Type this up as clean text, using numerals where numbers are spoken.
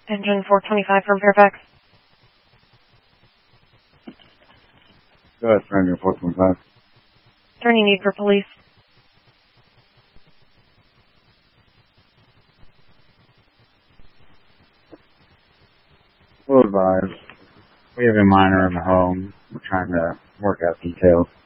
Engine 425 from Fairfax. Go ahead, Engine 425. Is there any need for police? We'll advise. We have a minor in the home. We're trying to work out details.